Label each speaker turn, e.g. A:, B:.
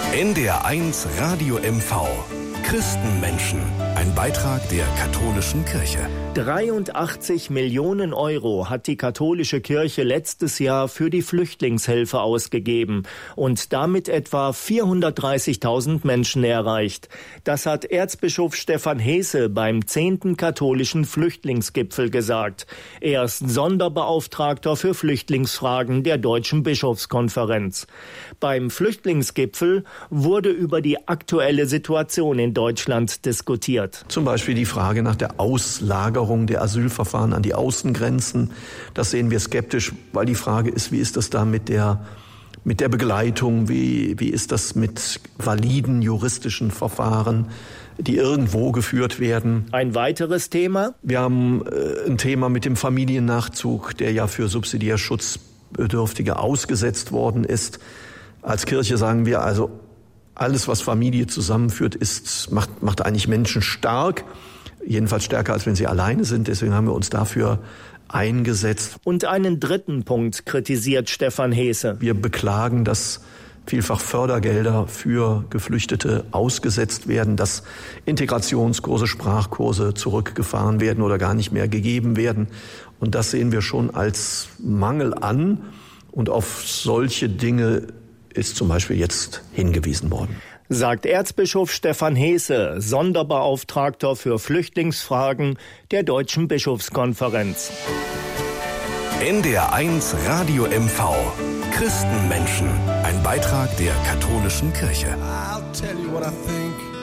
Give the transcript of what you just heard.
A: NDR 1 Radio MV. Christenmenschen. Ein Beitrag der katholischen Kirche.
B: 83 Millionen Euro hat die katholische Kirche letztes Jahr für die Flüchtlingshilfe ausgegeben und damit etwa 430.000 Menschen erreicht. Das hat Erzbischof Stefan Heese beim 10. katholischen Flüchtlingsgipfel gesagt. Er ist Sonderbeauftragter für Flüchtlingsfragen der Deutschen Bischofskonferenz. Beim Flüchtlingsgipfel wurde über die aktuelle Situation in Deutschland diskutiert.
C: Zum Beispiel die Frage nach der Auslagerung der Asylverfahren an die Außengrenzen. Das sehen wir skeptisch, weil die Frage ist, wie ist das da mit der Begleitung, wie ist das mit validen juristischen Verfahren, die irgendwo geführt werden.
B: Ein weiteres Thema?
C: Wir haben ein Thema mit dem Familiennachzug, der ja für subsidiär Schutzbedürftige ausgesetzt worden ist. Als Kirche sagen wir also, alles, was Familie zusammenführt, macht eigentlich Menschen stark. Jedenfalls stärker, als wenn sie alleine sind. Deswegen haben wir uns dafür eingesetzt.
B: Und einen dritten Punkt kritisiert Stefan Heese.
C: Wir beklagen, dass vielfach Fördergelder für Geflüchtete ausgesetzt werden, dass Integrationskurse, Sprachkurse zurückgefahren werden oder gar nicht mehr gegeben werden. Und das sehen wir schon als Mangel an. Und auf solche Dinge ist zum Beispiel jetzt hingewiesen worden.
B: Sagt Erzbischof Stefan Heese, Sonderbeauftragter für Flüchtlingsfragen der Deutschen Bischofskonferenz.
A: NDR 1 Radio MV. Christenmenschen. Ein Beitrag der katholischen Kirche.
D: I'll tell you what I think.